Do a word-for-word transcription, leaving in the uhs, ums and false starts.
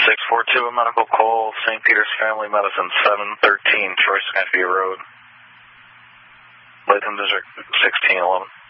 six four two, a medical call, Saint Peter's Family Medicine, seven thirteen, Troy Skyview Road. Latham District, sixteen eleven.